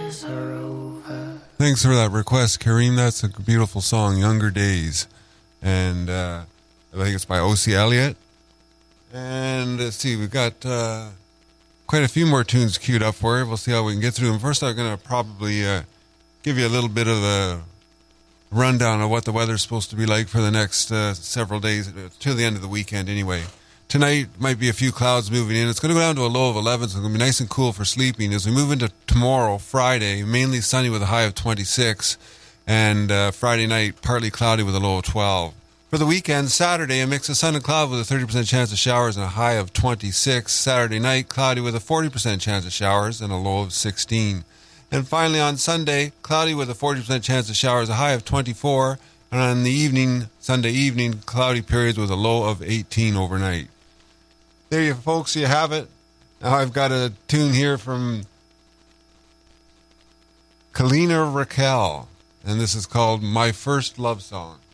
Thanks for that request, Kareem. That's a beautiful song, Younger Days. And I think it's by O.C. Elliott. And let's see, we've got quite a few more tunes queued up for you. We'll see how we can get through them. First, I'm going to probably give you a little bit of a rundown of what the weather's supposed to be like for the next several days, till the end of the weekend anyway. Tonight might be a few clouds moving in. It's going to go down to a low of 11, so it's going to be nice and cool for sleeping. As we move into tomorrow, Friday, mainly sunny with a high of 26, and Friday night, partly cloudy with a low of 12. For the weekend, Saturday, a mix of sun and cloud with a 30% chance of showers and a high of 26. Saturday night, cloudy with a 40% chance of showers and a low of 16. And finally on Sunday, cloudy with a 40% chance of showers, a high of 24. And on the evening, Sunday evening, cloudy periods with a low of 18 overnight. There you folks, you have it. Now I've got a tune here from Kalina Raquel, and this is called My First Love Song.